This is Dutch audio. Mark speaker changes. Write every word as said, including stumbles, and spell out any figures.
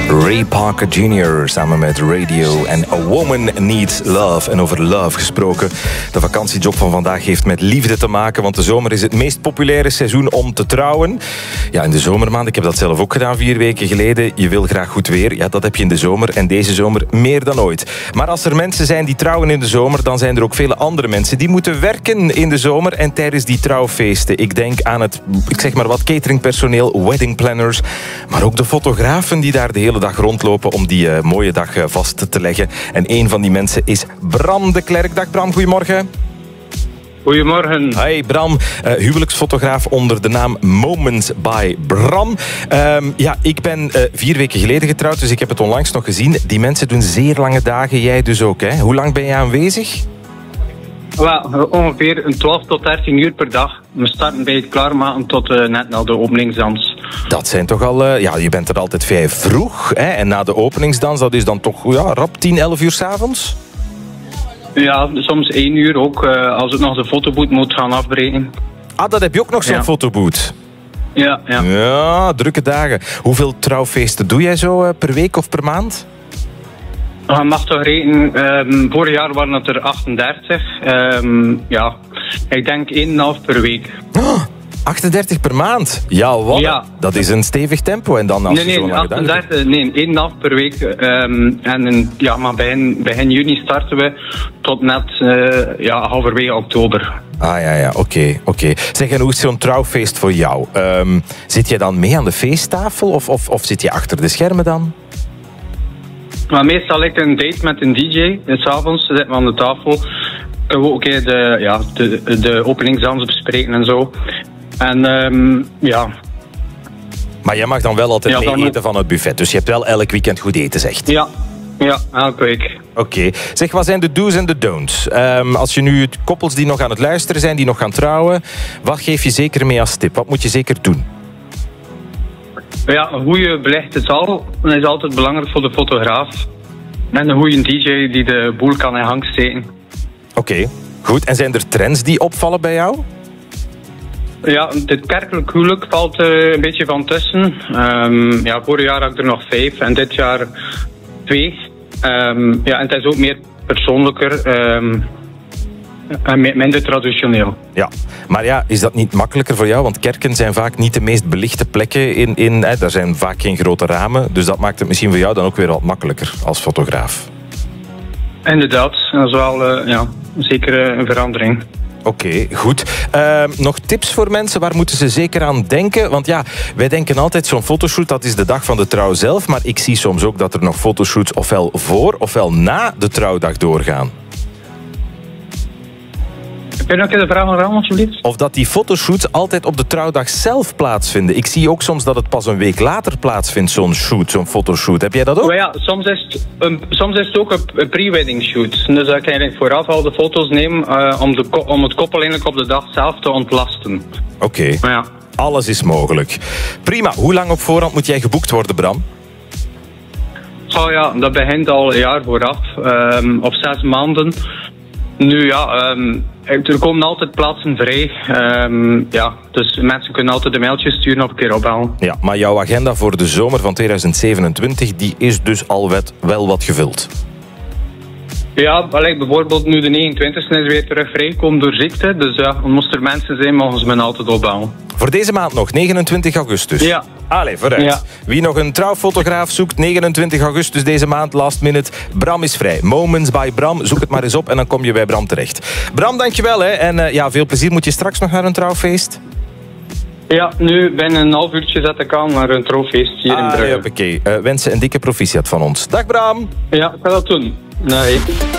Speaker 1: Ray Parker junior samen met Radio en A Woman Needs Love. En over love gesproken. De vakantiejob van vandaag heeft met liefde te maken, want de zomer is het meest populaire seizoen om te trouwen. Ja, in de zomermaand, ik heb dat zelf ook gedaan vier weken geleden. Je wil graag goed weer. Ja, dat heb je in de zomer en deze zomer meer dan ooit. Maar als er mensen zijn die trouwen in de zomer, dan zijn er ook vele andere mensen die moeten werken in de zomer en tijdens die trouwfeesten. Ik denk aan het, ik zeg maar wat, cateringpersoneel, weddingplanners, maar ook de fotografen die daar de hele dag rondlopen om die uh, mooie dag uh, vast te leggen. En een van die mensen is Bram de Klerk. Dag Bram, goedemorgen.
Speaker 2: Goedemorgen.
Speaker 1: Hey Bram, uh, huwelijksfotograaf onder de naam Moments by Bram. Um, ja, ik ben uh, vier weken geleden getrouwd, dus ik heb het onlangs nog gezien. Die mensen doen zeer lange dagen, jij dus ook, hè? Hoe lang ben je aanwezig?
Speaker 2: Well, ongeveer een twaalf tot dertien uur per dag. We starten bij het klaarmaken tot uh, net na de openingsdans.
Speaker 1: Dat zijn toch al... Uh, ja, je bent er altijd vrij vroeg, hè? En na de openingsdans, dat is dan toch ja, rap tien, elf uur 's avonds?
Speaker 2: Ja, soms één uur ook, uh, als ik nog de fotoboot moet gaan afbreken.
Speaker 1: Ah, dat heb je ook nog zo'n
Speaker 2: ja.
Speaker 1: fotoboot?
Speaker 2: Ja, ja.
Speaker 1: Ja, drukke dagen. Hoeveel trouwfeesten doe jij zo uh, per week of per maand?
Speaker 2: Je mag toch rekenen, um, vorig jaar waren het er achtendertig. Um, ja, ik denk één komma vijf per week.
Speaker 1: Oh, achtendertig per maand? Ja, wat? Ja. Dat is een stevig tempo. En dan als
Speaker 2: nee, nee,
Speaker 1: je zo
Speaker 2: achtendertig, nee, één komma vijf per week. Um, en in, ja, maar begin, begin juni starten we tot net uh, ja, halverwege oktober.
Speaker 1: Ah ja, ja, oké. Okay, okay. Zeg, en hoe is zo'n trouwfeest voor jou? Um, zit je dan mee aan de feesttafel of, of, of zit je achter de schermen dan?
Speaker 2: Maar meestal ik een date met een D J. En 's avonds zitten we aan de tafel. We ook okay, de, ja, de, de openingsdans bespreken en zo. En um, ja.
Speaker 1: Maar jij mag dan wel altijd
Speaker 2: ja,
Speaker 1: mee
Speaker 2: dan...
Speaker 1: eten van het buffet. Dus je hebt wel elk weekend goed eten, zegt.
Speaker 2: Ja, ja, elke week.
Speaker 1: Oké. Okay. Zeg, wat zijn de do's en de don'ts? Um, als je nu koppels die nog aan het luisteren zijn, die nog gaan trouwen, wat geef je zeker mee als tip? Wat moet je zeker doen?
Speaker 2: Ja, een goede belichte zaal is altijd belangrijk voor de fotograaf. En een goede D J die de boel kan in hang steken.
Speaker 1: Oké, okay, goed. En zijn er trends die opvallen bij jou?
Speaker 2: Ja, dit kerkelijk huwelijk valt er een beetje van tussen. Um, ja, vorig jaar had ik er nog vijf en dit jaar twee. Um, ja, en het is ook meer persoonlijker um, en minder traditioneel.
Speaker 1: Ja, maar ja, is dat niet makkelijker voor jou? Want kerken zijn vaak niet de meest belichte plekken. In, in, hè, daar zijn vaak geen grote ramen. Dus dat maakt het misschien voor jou dan ook weer wat makkelijker als fotograaf.
Speaker 2: Inderdaad, dat is wel uh, ja, zeker een verandering.
Speaker 1: Oké, okay, goed. Uh, nog tips voor mensen? Waar moeten ze zeker aan denken? Want ja, wij denken altijd zo'n fotoshoot, dat is de dag van de trouw zelf. Maar ik zie soms ook dat er nog fotoshoots ofwel voor ofwel na de trouwdag doorgaan.
Speaker 2: Kun je nog een keer de vraag herhalen, alsjeblieft?
Speaker 1: Of dat die fotoshoots altijd op de trouwdag zelf plaatsvinden. Ik zie ook soms dat het pas een week later plaatsvindt, zo'n shoot, zo'n fotoshoot. Heb jij dat ook?
Speaker 2: Maar ja, soms is het, um, soms is het ook een, een pre-wedding shoot. Dus dan kan je eigenlijk vooraf al de foto's nemen uh, om, de, om het koppel eigenlijk op de dag zelf te ontlasten.
Speaker 1: Oké, okay.
Speaker 2: Ja.
Speaker 1: Alles is mogelijk. Prima. Hoe lang op voorhand moet jij geboekt worden, Bram?
Speaker 2: Oh ja, dat begint al een jaar vooraf. Um, of zes maanden. Nu ja, um, er komen altijd plaatsen vrij. Um, ja, dus mensen kunnen altijd een mailtje sturen of een keer opbellen.
Speaker 1: Ja, maar jouw agenda voor de zomer van tweeduizend zevenentwintig die is dus al wat, wel wat gevuld.
Speaker 2: Ja, bijvoorbeeld nu de negenentwintigste is weer terug vrijgekomen door ziekte. Dus ja, moest er mensen zijn, mogen ze me altijd opbellen.
Speaker 1: Voor deze maand nog, negenentwintig augustus.
Speaker 2: Ja.
Speaker 1: Allee, vooruit. Ja. Wie nog een trouwfotograaf zoekt, negenentwintig augustus deze maand, last minute. Bram is vrij. Moments by Bram. Zoek het maar eens op en dan kom je bij Bram terecht. Bram, dankjewel. Hè. En uh, ja, veel plezier. Moet je straks nog naar een trouwfeest?
Speaker 2: Ja, nu binnen een half uurtje zet ik aan naar een trouwfeest hier ah, in Brugge.
Speaker 1: Ja, oké. Okay. Uh, wensen een dikke proficiat van ons. Dag Bram.
Speaker 2: Ja, ik ga dat doen. Nee.